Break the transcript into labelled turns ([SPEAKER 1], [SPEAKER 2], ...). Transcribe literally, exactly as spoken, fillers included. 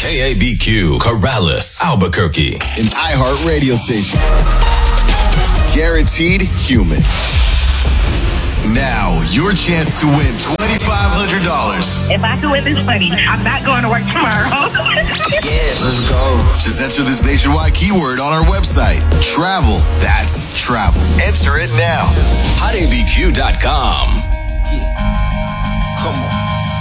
[SPEAKER 1] K A B Q, Corrales, Albuquerque.
[SPEAKER 2] An iHeart radio station. Guaranteed human. Now, your chance to win twenty-five hundred dollars.
[SPEAKER 3] If I can win this money, I'm not going to work tomorrow.
[SPEAKER 2] Yeah, let's go. Just enter this nationwide keyword on our website. Travel. That's travel. Enter it now.
[SPEAKER 1] hot a b q dot com.
[SPEAKER 2] Yeah. Come on.